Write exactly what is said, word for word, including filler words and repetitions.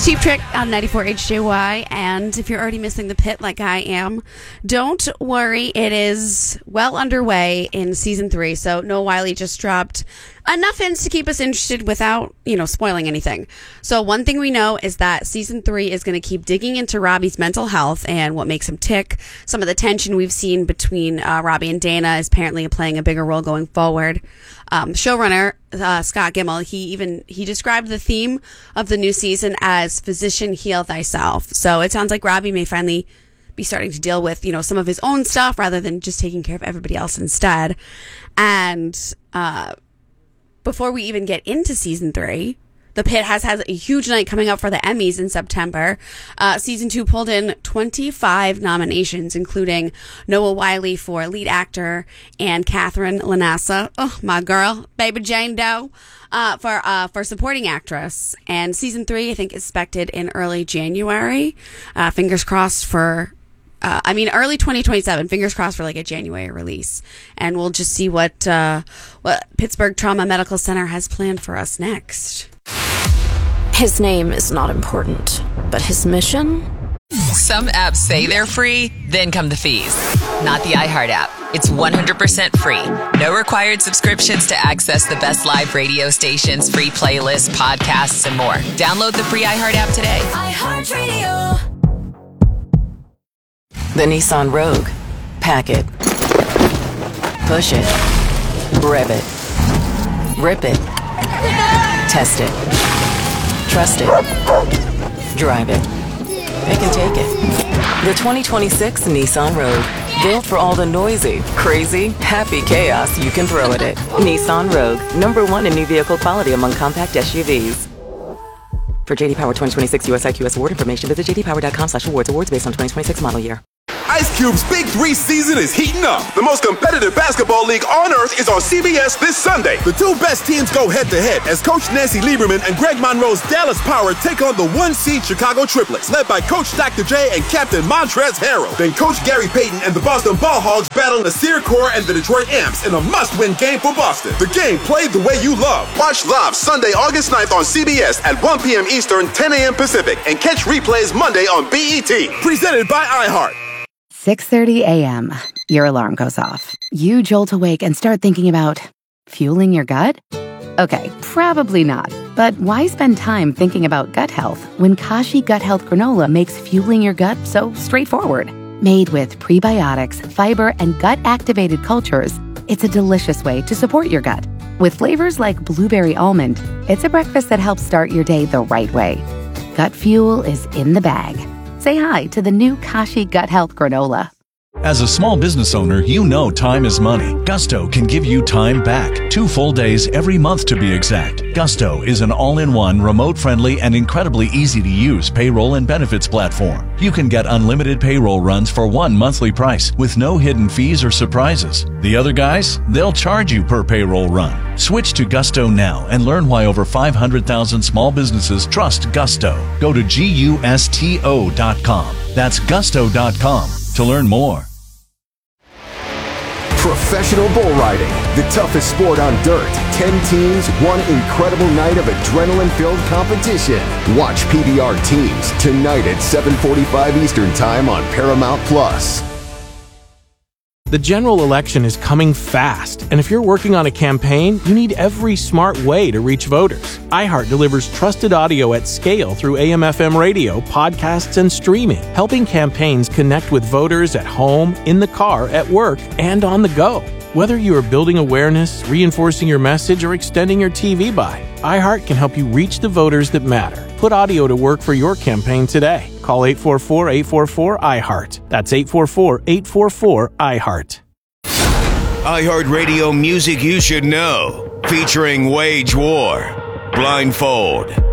Cheap Trick on ninety-four H J Y, and if you're already missing the pit like I am, don't worry, it is well underway in season three, so Noah Wyle just dropped enough hints to keep us interested without, you know, spoiling anything. So one thing we know is that season three is going to keep digging into Robbie's mental health and what makes him tick. Some of the tension we've seen between uh, Robbie and Dana is apparently playing a bigger role going forward. Um, showrunner uh, Scott Gimel, he even he described the theme of the new season as "Physician, heal thyself." So it sounds like Robbie may finally be starting to deal with, you know, some of his own stuff rather than just taking care of everybody else instead. And uh, before we even get into season three, the Pit has has a huge night coming up for the Emmys in September. Uh, season two pulled in twenty-five nominations, including Noah Wyle for lead actor and Catherine Lanassa, oh my girl, baby Jane Doe, uh, for uh, for supporting actress. And season three, I think, is expected in early January. Uh, fingers crossed for. Uh, I mean, early twenty twenty-seven. Fingers crossed for like a January release, and we'll just see what uh, what Pittsburgh Trauma Medical Center has planned for us next. His name is not important, but his mission? Some apps say they're free, then come the fees. Not the iHeart app. It's one hundred percent free. No required subscriptions to access the best live radio stations, free playlists, podcasts, and more. Download the free iHeart app today. iHeartRadio. The Nissan Rogue. Pack it. Push it. Rev it. Rip it. Test it. Trust it. Drive it. Pick and take it. The twenty twenty-six Nissan Rogue. Built for all the noisy, crazy, happy chaos you can throw at it. Nissan Rogue. Number one in new vehicle quality among compact S U Vs. For J D Power twenty twenty-six U S I Q S award information, visit j d power dot com slash awards. Awards based on twenty twenty-six model year. Ice Cube's Big Three season is heating up. The most competitive basketball league on earth is on C B S this Sunday. The two best teams go head-to-head as Coach Nancy Lieberman and Greg Monroe's Dallas Power take on the one-seed Chicago Triplets, led by Coach Doctor J and Captain Montrezl Harrell. Then Coach Gary Payton and the Boston Ball Hogs battle Nasir Kaur and the Detroit Amps in a must-win game for Boston. The game played the way you love. Watch live Sunday, August ninth on C B S at one p.m. Eastern, ten a.m. Pacific, and catch replays Monday on B E T. Presented by iHeart. six thirty a.m. Your alarm goes off. You jolt awake and start thinking about fueling your gut? Okay, probably not. But why spend time thinking about gut health when Kashi Gut Health Granola makes fueling your gut so straightforward? Made with prebiotics, fiber, and gut-activated cultures, it's a delicious way to support your gut. With flavors like blueberry almond, it's a breakfast that helps start your day the right way. Gut fuel is in the bag. Say hi to the new Kashi Gut Health Granola. As a small business owner, you know time is money. Gusto can give you time back. Two full days every month to be exact. Gusto is an all-in-one, remote-friendly, and incredibly easy-to-use payroll and benefits platform. You can get unlimited payroll runs for one monthly price with no hidden fees or surprises. The other guys, they'll charge you per payroll run. Switch to Gusto now and learn why over five hundred thousand small businesses trust Gusto. Go to gusto dot com. That's gusto dot com to learn more. Professional bull riding, the toughest sport on dirt. Ten teams, one incredible night of adrenaline-filled competition. Watch P B R Teams tonight at seven forty-five Eastern Time on Paramount Plus. The general election is coming fast, and if you're working on a campaign, you need every smart way to reach voters. iHeart delivers trusted audio at scale through A M F M radio, podcasts, and streaming, helping campaigns connect with voters at home, in the car, at work, and on the go. Whether you are building awareness, reinforcing your message, or extending your T V buy, iHeart can help you reach the voters that matter. Put audio to work for your campaign today. Call eight four four, eight four four, iHeart. That's eight four four, eight four four, iHeart. iHeartRadio music you should know. Featuring Wage War, Blindfold,